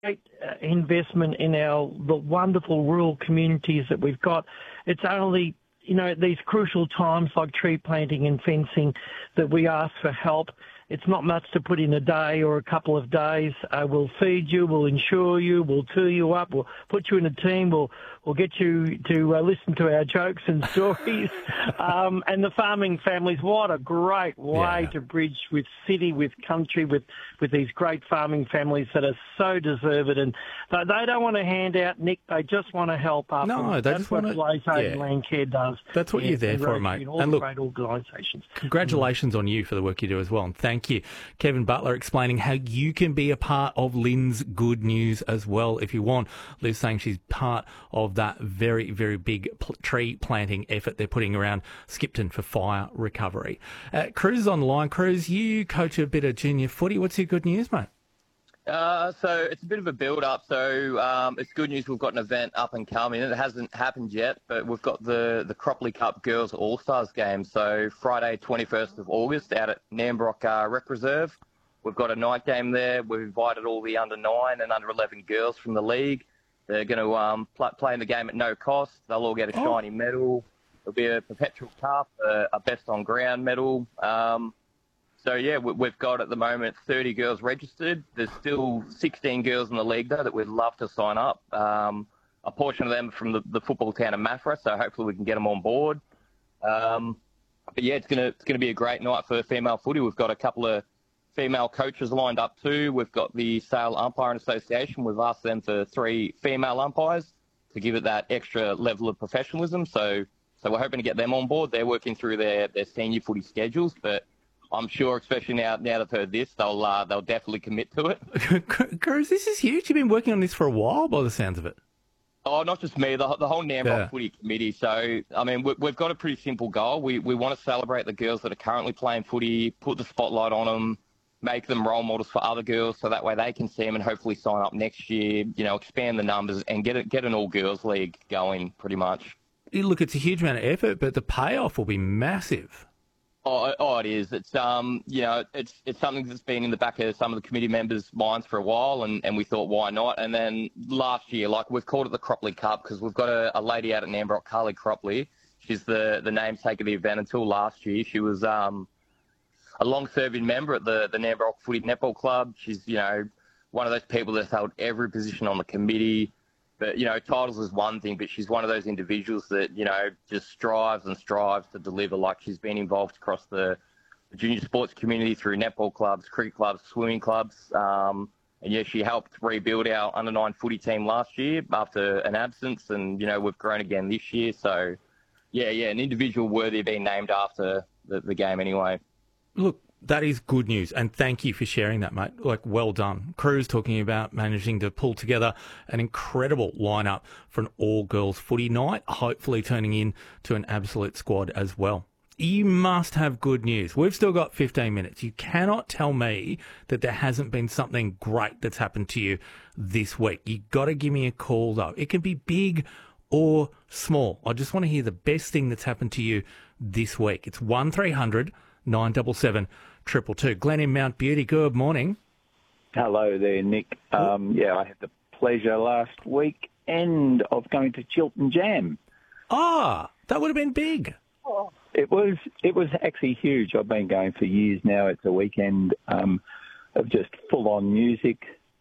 great investment in the wonderful rural communities that we've got. It's only, these crucial times like tree planting and fencing that we ask for help. It's not much to put in a day or a couple of days. We'll feed you, we'll insure you, we'll tour you up, we'll put you in a team, we'll get you to listen to our jokes and stories. And the farming families, what a great way to bridge with city, with country, with these great farming families that are so deserved. And they don't want to hand out, Nick, they just want to help up. No, they just want to. That's what Landcare does. That's what you're there for, mate. And look, great organisations. Congratulations on you for the work you do as well. And thank you. Kevin Butler explaining how you can be a part of Lynn's good news as well if you want. Liz saying she's part of that very, very big tree planting effort they're putting around Skipton for fire recovery. Cruz is on the line. Cruz, you coach a bit of junior footy. What's your good news, mate? So it's a bit of a build-up. So it's good news we've got an event up and coming. It hasn't happened yet, but we've got the Cropley Cup Girls All-Stars game. So Friday, 21st of August, out at Nambrock Rec Reserve. We've got a night game there. We've invited all the under-9 and under-11 girls from the league. They're going to play in the game at no cost. They'll all get a shiny medal. There'll be a perpetual cup, a best-on-ground medal. So, yeah, we've got at the moment 30 girls registered. There's still 16 girls in the league, though, that we'd love to sign up. A portion of them are from the football town of Maffra, so hopefully we can get them on board. But, yeah, it's gonna be a great night for female footy. We've got a couple of female coaches lined up too. We've got the Sale Umpiring Association. We've asked them for 3 female umpires to give it that extra level of professionalism. So we're hoping to get them on board. They're working through their senior footy schedules, but I'm sure, especially now they've heard this, they'll definitely commit to it. Cruz, this is huge. You've been working on this for a while, by the sounds of it. Oh, not just me, the whole Nambrock Footy Committee. So, I mean, we've got a pretty simple goal. We want to celebrate the girls that are currently playing footy, put the spotlight on them, make them role models for other girls, so that way they can see them and hopefully sign up next year. Expand the numbers and get an all girls league going, pretty much. Look, it's a huge amount of effort, but the payoff will be massive. Oh, it is. It's it's something that's been in the back of some of the committee members' minds for a while, and we thought, why not? And then last year, we've called it the Cropley Cup because we've got a lady out at Nambrock, Carly Cropley. She's the namesake of the event until last year. She was a long-serving member at the Nambrock Footy Netball Club. She's one of those people that's held every position on the committee. But, titles is one thing, but she's one of those individuals that, just strives and strives to deliver. She's been involved across the junior sports community through netball clubs, cricket clubs, swimming clubs. And, yeah, she helped rebuild our under-9 footy team last year after an absence. And, we've grown again this year. So, yeah, an individual worthy of being named after the game anyway. Look, that is good news, and thank you for sharing that, mate. Well done. Cruz talking about managing to pull together an incredible lineup for an all-girls footy night, hopefully turning into an absolute squad as well. You must have good news. We've still got 15 minutes. You cannot tell me that there hasn't been something great that's happened to you this week. You got to give me a call, though. It can be big or small. I just want to hear the best thing that's happened to you this week. It's 1300 977 222. Glenn in Mount Beauty, good morning. Hello there, Nick. I had the pleasure last weekend of going to Chiltern Jam. That would have been big. It was actually huge. I've been going for years now. It's a weekend of just full-on music,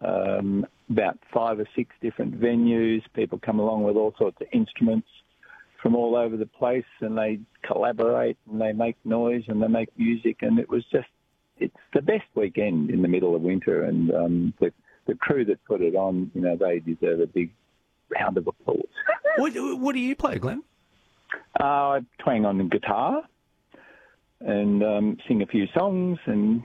about 5 or 6 different venues. People come along with all sorts of instruments from all over the place, and they collaborate and they make noise and they make music, and it's the best weekend in the middle of winter, and the crew that put it on, they deserve a big round of applause. What do you play, Glenn? I twang on the guitar and sing a few songs, and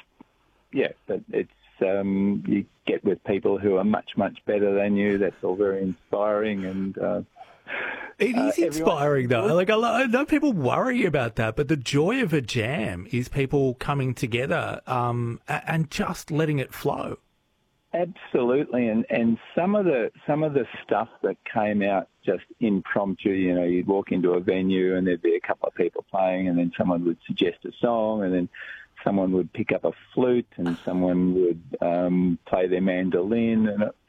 but it's you get with people who are much, much better than you. That's all very inspiring, and it is inspiring, though. I know people worry about that, but the joy of a jam is people coming together and just letting it flow. Absolutely, and some of the stuff that came out just impromptu. You'd walk into a venue and there'd be a couple of people playing, and then someone would suggest a song, and then someone would pick up a flute, and someone would play their mandolin, and